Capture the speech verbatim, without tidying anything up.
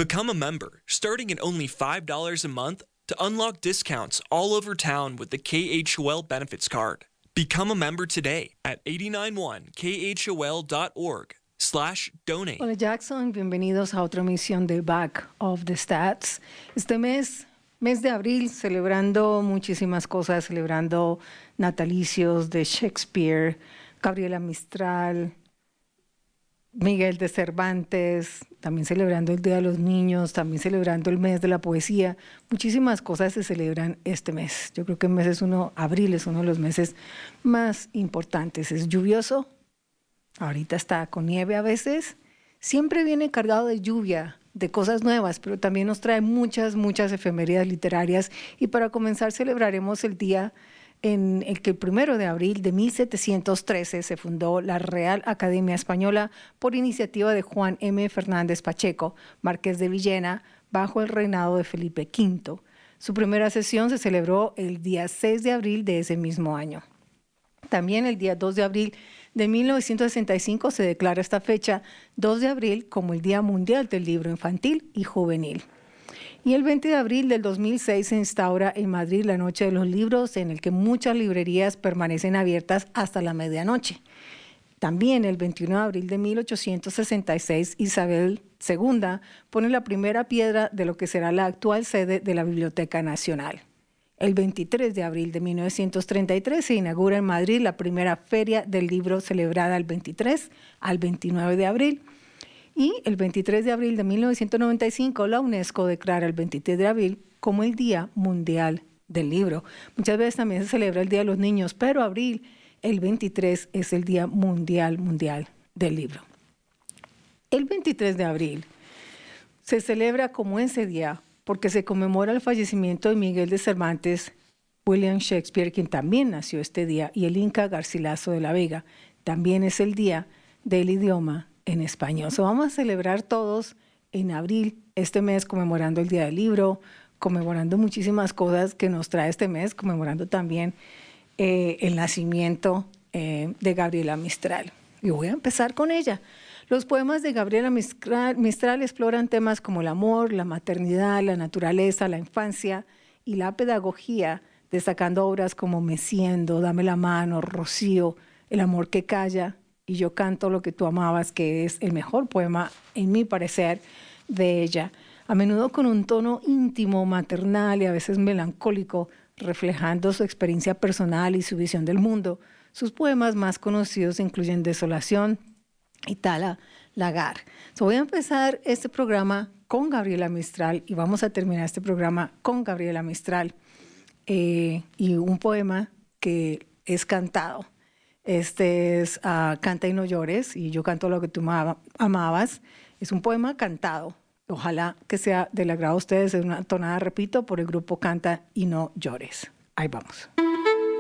Become a member, starting at only five dollars a month to unlock discounts all over town with the K H O L Benefits Card. Become a member today at eight nine one K H O L dot org slash donate. Hola Jackson, bienvenidos a otra emisión de Back of the Stats. Este mes, mes de abril, celebrando muchísimas cosas, celebrando natalicios de Shakespeare, Gabriela Mistral, Miguel de Cervantes, también celebrando el Día de los Niños, también celebrando el mes de la poesía. Muchísimas cosas se celebran este mes. Yo creo que el mes es uno, abril es uno de los meses más importantes. Es lluvioso, ahorita está con nieve a veces, siempre viene cargado de lluvia, de cosas nuevas, pero también nos trae muchas, muchas efemérides literarias. Y para comenzar celebraremos el día en el que el primero de abril de mil setecientos trece se fundó la Real Academia Española por iniciativa de Juan M. Fernández Pacheco, marqués de Villena, bajo el reinado de Felipe quinto. Su primera sesión se celebró el día seis de abril de ese mismo año. También el día dos de abril de mil novecientos sesenta y cinco se declara esta fecha, dos de abril, como el Día Mundial del Libro Infantil y Juvenil. Y el veinte de abril del dos mil seis se instaura en Madrid la Noche de los Libros, en el que muchas librerías permanecen abiertas hasta la medianoche. También el veintiuno de abril de mil ochocientos sesenta y seis, Isabel segunda pone la primera piedra de lo que será la actual sede de la Biblioteca Nacional. El veintitrés de abril de mil novecientos treinta y tres se inaugura en Madrid la primera Feria del Libro, celebrada el veintitrés al veintinueve de abril. Y el veintitrés de abril de mil novecientos noventa y cinco, la UNESCO declara el veintitrés de abril como el Día Mundial del Libro. Muchas veces también se celebra el Día de los Niños, pero abril, el veintitrés, es el Día Mundial, Mundial del Libro. El veintitrés de abril se celebra como ese día porque se conmemora el fallecimiento de Miguel de Cervantes, William Shakespeare, quien también nació este día, y el Inca Garcilaso de la Vega. También es el Día del Idioma en español. So, vamos a celebrar todos en abril, este mes, conmemorando el Día del Libro, conmemorando muchísimas cosas que nos trae este mes, conmemorando también eh, el nacimiento eh, de Gabriela Mistral. Y voy a empezar con ella. Los poemas de Gabriela Mistral, Mistral exploran temas como el amor, la maternidad, la naturaleza, la infancia y la pedagogía, destacando obras como Meciendo, Dame la mano, Rocío, El amor que calla, y Yo canto lo que tú amabas, que es el mejor poema, en mi parecer, de ella. A menudo con un tono íntimo, maternal y a veces melancólico, reflejando su experiencia personal y su visión del mundo. Sus poemas más conocidos incluyen Desolación y Tala Lagar. So, voy a empezar este programa con Gabriela Mistral y vamos a terminar este programa con Gabriela Mistral eh, y un poema que es cantado. Este es uh, Canta y no llores, y Yo canto lo que tú amabas. Es un poema cantado. Ojalá que sea del agrado de ustedes. Es una tonada, repito, por el grupo Canta y no llores. Ahí vamos.